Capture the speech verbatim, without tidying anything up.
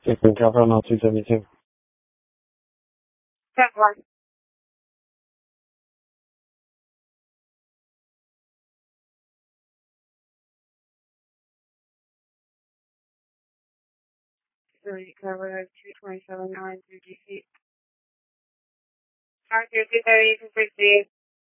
Taking cover on L two seventy-two. Check one. Three cover two twenty-seven nine through D C. Arthur two thirty to proceed.